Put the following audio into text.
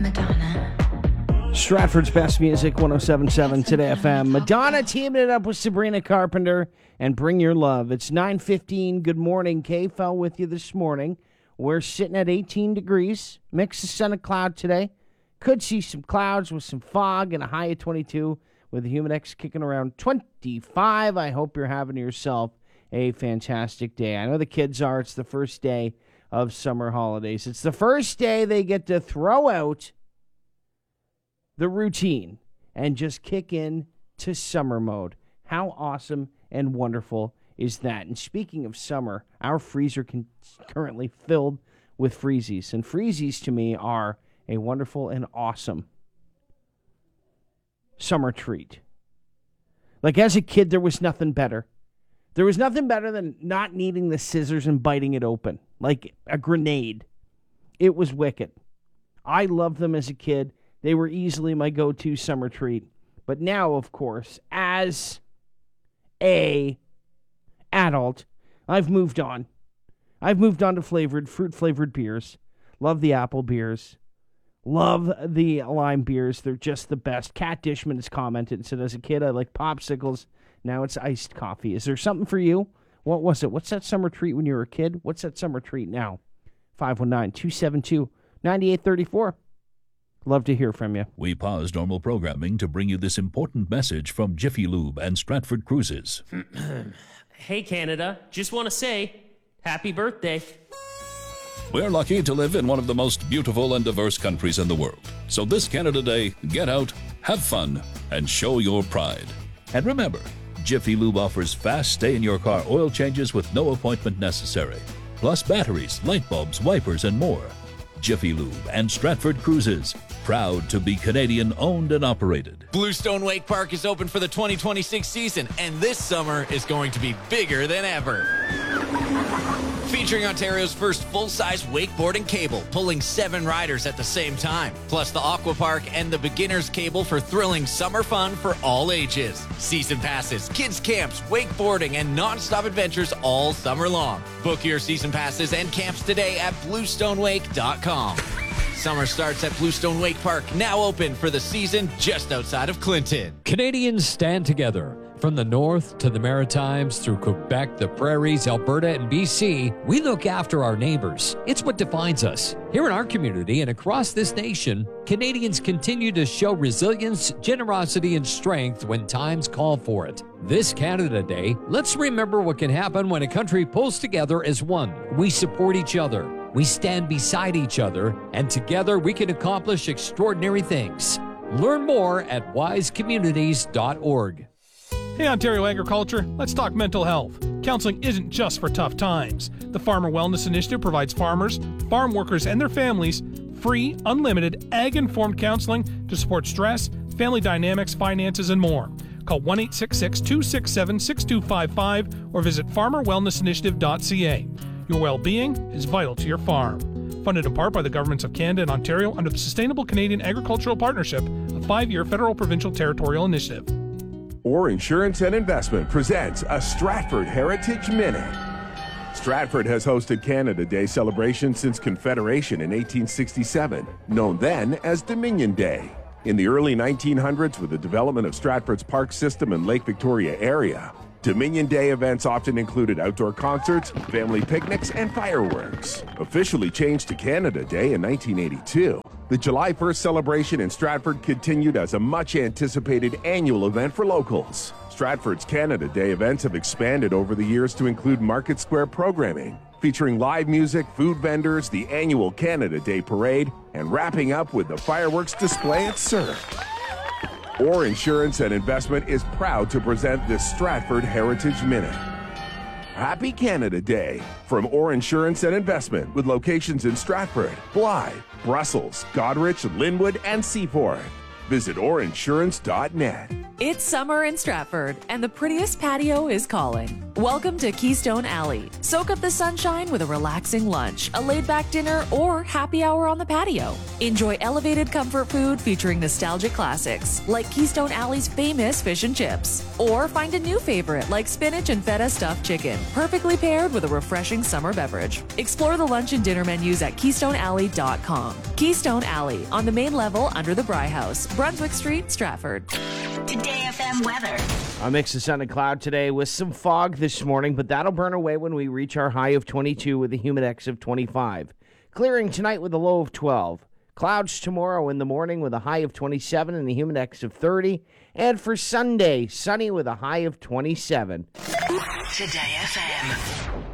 Madonna. Stratford's best music, 107.7 Today FM. Madonna teaming it up with Sabrina Carpenter and Bring Your Love. It's 9:15. Good morning. K-Fel with you this morning. We're sitting at 18 degrees. Mix of sun and cloud today. Could see some clouds with some fog and a high of 22 with the Humidex kicking around 25. I hope you're having yourself a fantastic day. I know the kids are. It's the first day of summer holidays. It's the first day they get to throw out the routine and just kick in to summer mode. How awesome and wonderful is that? And speaking of summer, our freezer currently filled with freezies. And freezies to me are a wonderful and awesome summer treat. Like as a kid, there was nothing better. There was nothing better than not needing the scissors and biting it open like a grenade. It was wicked. I loved them as a kid. They were easily my go-to summer treat. But now, of course, as a adult, I've moved on. I've moved on to fruit-flavored beers. Love the apple beers. Love the lime beers. They're just the best. Kat Dishman has commented and said, as a kid, I like popsicles. Now it's iced coffee. Is there something for you? What was it? What's that summer treat when you were a kid? What's that summer treat now? 519-272-9834. Love to hear from you. We pause normal programming to bring you this important message from Jiffy Lube and Stratford Cruises. Hey, Canada. Just want to say, happy birthday. We're lucky to live in one of the most beautiful and diverse countries in the world. So this Canada Day, get out, have fun, and show your pride. And remember, Jiffy Lube offers fast stay-in-your-car oil changes with no appointment necessary. Plus batteries, light bulbs, wipers, and more. Jiffy Lube and Stratford Cruises, proud to be Canadian-owned and operated. Bluestone Wake Park is open for the 2026 season, and this summer is going to be bigger than ever. Featuring Ontario's first full-size wakeboarding cable, pulling 7 riders at the same time. Plus the Aqua Park and the beginner's cable for thrilling summer fun for all ages. Season passes, kids camps, wakeboarding, and non-stop adventures all summer long. Book your season passes and camps today at bluestonewake.com. Summer starts at Bluestone Wake Park, now open for the season just outside of Clinton. Canadians stand together. From the north to the Maritimes, through Quebec, the Prairies, Alberta, and BC, we look after our neighbors. It's what defines us. Here in our community and across this nation, Canadians continue to show resilience, generosity, and strength when times call for it. This Canada Day, let's remember what can happen when a country pulls together as one. We support each other. We stand beside each other, and together we can accomplish extraordinary things. Learn more at wisecommunities.org. Hey, Ontario Agriculture, let's talk mental health. Counseling isn't just for tough times. The Farmer Wellness Initiative provides farmers, farm workers, and their families free, unlimited, ag-informed counseling to support stress, family dynamics, finances, and more. Call 1-866-267-6255 or visit farmerwellnessinitiative.ca. Your well-being is vital to your farm. Funded in part by the governments of Canada and Ontario under the Sustainable Canadian Agricultural Partnership, a 5-year federal provincial territorial initiative. Orr Insurance and Investment presents a Stratford Heritage Minute. Stratford has hosted Canada Day celebration since Confederation in 1867, known then as Dominion Day. In the early 1900s, with the development of Stratford's park system and Lake Victoria area, Dominion Day events often included outdoor concerts, family picnics, and fireworks. Officially changed to Canada Day in 1982, the July 1st celebration in Stratford continued as a much-anticipated annual event for locals. Stratford's Canada Day events have expanded over the years to include Market Square programming, featuring live music, food vendors, the annual Canada Day parade, and wrapping up with the fireworks display at Surf. Orr Insurance and Investment is proud to present this Stratford Heritage Minute. Happy Canada Day from Orr Insurance and Investment, with locations in Stratford, Blythe, Brussels, Goderich, Linwood, and Seaforth. Visit orinsurance.net. It's summer in Stratford, and the prettiest patio is calling. Welcome to Keystone Alley. Soak up the sunshine with a relaxing lunch, a laid-back dinner, or happy hour on the patio. Enjoy elevated comfort food featuring nostalgic classics, like Keystone Alley's famous fish and chips. Or find a new favorite like spinach and feta stuffed chicken, perfectly paired with a refreshing summer beverage. Explore the lunch and dinner menus at KeystoneAlley.com. Keystone Alley, on the main level under the Bry House, Brunswick Street, Stratford. Today FM weather. A mix of sun and cloud today with some fog this morning, but that'll burn away when we reach our high of 22 with a humidex of 25. Clearing tonight with a low of 12. Clouds tomorrow in the morning with a high of 27 and a humidex of 30. And for Sunday, sunny with a high of 27. Today FM.